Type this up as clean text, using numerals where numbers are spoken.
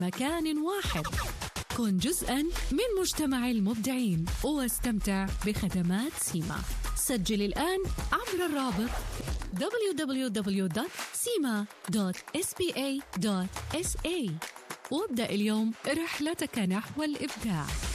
مكان واحد. كن جزءاً من مجتمع المبدعين واستمتع بخدمات سيما. سجل الآن عبر الرابط www.sima.sba.sa وابدأ اليوم رحلتك نحو الإبداع.